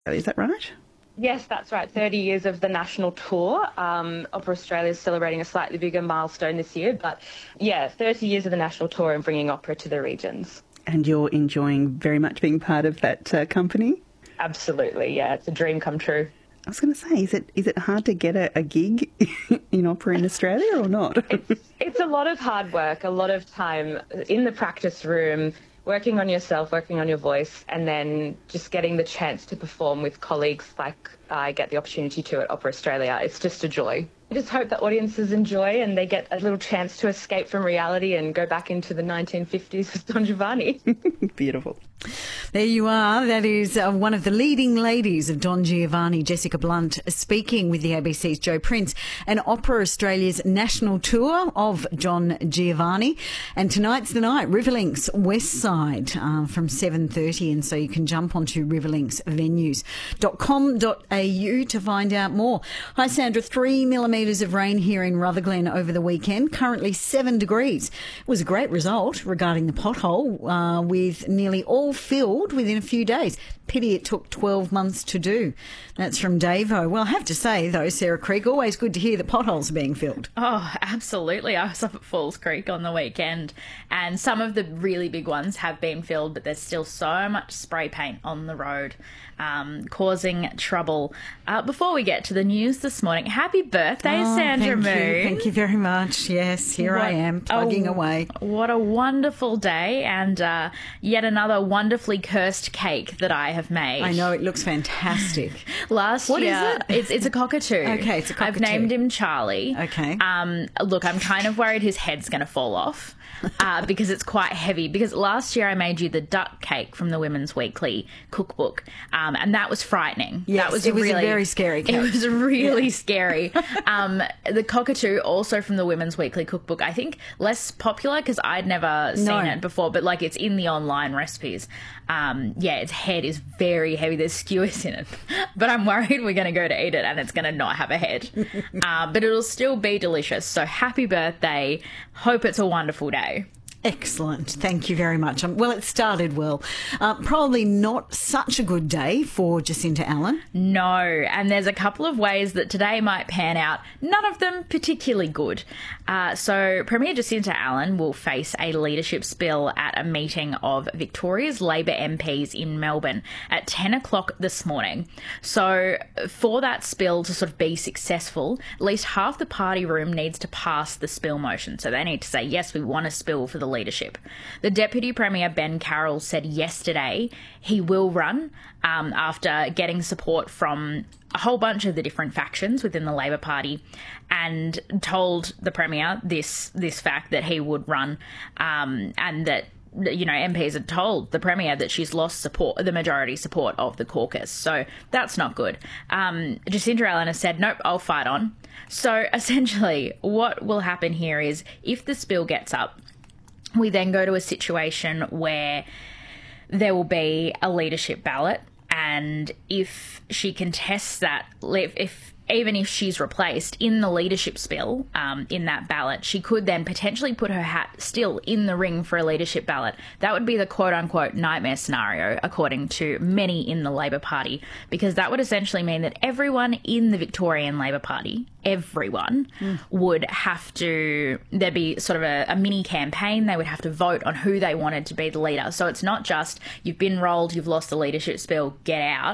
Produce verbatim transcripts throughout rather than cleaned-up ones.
Is that right? Yes, that's right. thirty years of the national tour. Um, Opera Australia is celebrating a slightly bigger milestone this year, but yeah, thirty years of the national tour and bringing opera to the regions. And you're enjoying very much being part of that uh, company? Absolutely, yeah. It's a dream come true. I was going to say, is it is it hard to get a, a gig in opera in Australia or not? it's, it's a lot of hard work, a lot of time in the practice room, working on yourself, working on your voice, and then just getting the chance to perform with colleagues like I get the opportunity to at Opera Australia. It's just a joy. I just hope that audiences enjoy and they get a little chance to escape from reality and go back into the nineteen fifties with Don Giovanni. Beautiful. There you are. That is uh, one of the leading ladies of Don Giovanni, Jessica Blunt, speaking with the A B C's Joe Prince and Opera Australia's national tour of Don Giovanni. And tonight's the night, Riverlinks West Side uh, from seven thirty. And so you can jump onto riverlinks venues dot com dot a u to find out more. Hi, Sandra. Three millimetres of rain here in Rutherglen over the weekend. Currently seven degrees. It was a great result regarding the pothole uh, with nearly all filled within a few days. Pity it took twelve months to do. That's from Davo. Well, I have to say, though, Sarah Creek, always good to hear that potholes are being filled. Oh, absolutely. I was up at Falls Creek on the weekend, and some of the really big ones have been filled, but there's still so much spray paint on the road, um, causing trouble. Uh, before we get to the news this morning, happy birthday, Oh, Sandra thank Moon. you. Thank you very much. Yes, here What I am, plugging a- away. What a wonderful day, and uh, yet another wonderfully cursed cake that I have made. I know, it looks fantastic. Last What is year, it? It's it's a cockatoo. Okay, it's a I've cockatoo. named him Charlie. Okay. Um, look, I'm kind of worried his head's going to fall off uh, because it's quite heavy. Because last year I made you the duck cake from the Women's Weekly cookbook, um, and that was frightening. Yes, that was it was a really, very scary cake. It was really scary. Um, the cockatoo, also from the Women's Weekly cookbook, I think less popular because I'd never seen No. it before, but like it's in the online recipes. Um, yeah, its head is very heavy. There's skewers in it, but I'm worried we're going to go to eat it and it's going to not have a head. uh, but it'll still be delicious. So happy birthday. Hope it's a wonderful day. Excellent. Thank you very much. Um, well, it started well. Uh, probably not such a good day for Jacinta Allen. No, and there's a couple of ways that today might pan out, none of them particularly good. Uh, so Premier Jacinta Allen will face a leadership spill at a meeting of Victoria's Labor M Ps in Melbourne at ten o'clock this morning. So for that spill to sort of be successful, at least half the party room needs to pass the spill motion. So they need to say, yes, we want a spill for the leadership. The Deputy Premier, Ben Carroll, said yesterday he will run um, after getting support from a whole bunch of the different factions within the Labor Party, and told the Premier this this fact that he would run, um, and that, you know, M Ps had told the Premier that she's lost support, the majority support of the caucus. So that's not good. Um, Jacinta Allen has said, nope, I'll fight on. So essentially what will happen here is if the spill gets up, we then go to a situation where there will be a leadership ballot, and if she contests that, if, if even if she's replaced in the leadership spill, um, in that ballot, she could then potentially put her hat still in the ring for a leadership ballot. That would be the quote-unquote nightmare scenario, according to many in the Labor Party, because that would essentially mean that everyone in the Victorian Labor Party, everyone, mm. would have to, there'd be sort of a, a mini campaign. They would have to vote on who they wanted to be the leader. So it's not just, you've been rolled, you've lost the leadership spill, get out.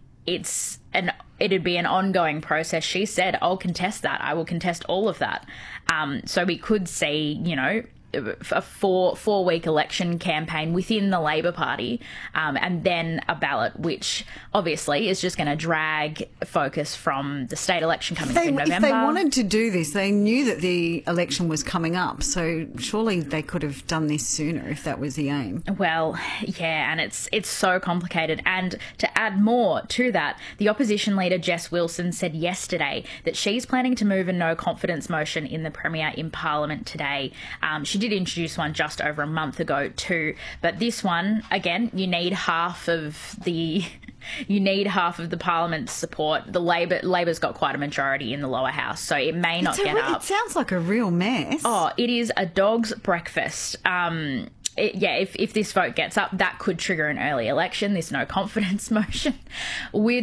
It's an it'd be an ongoing process. She said, I'll contest that. I will contest all of that. Um, so we could see, you know, a four four week election campaign within the Labor Party, um, and then a ballot, which obviously is just going to drag focus from the state election coming They, in November. if they wanted to do this, they knew that the election was coming up, so surely they could have done this sooner if that was the aim. Well, yeah, and it's it's so complicated. And to add more to that, the opposition leader Jess Wilson said yesterday that she's planning to move a no confidence motion in the Premier in Parliament today. Um, she did introduce one just over a month ago too, but this one, again, you need half of the you need half of the Parliament's support. The Labor Labor's got quite a majority in the lower house, so it may not It's a get re- up. It sounds like a real mess. Oh, it is a dog's breakfast. Um, it, yeah, if, if this vote gets up, that could trigger an early election, this no confidence motion. We're